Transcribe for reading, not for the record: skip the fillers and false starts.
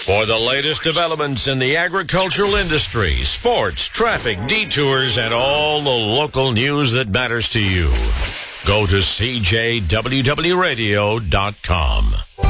For the latest developments in the agricultural industry, sports, traffic, detours, and all the local news that matters to you, go to CJWWRadio.com.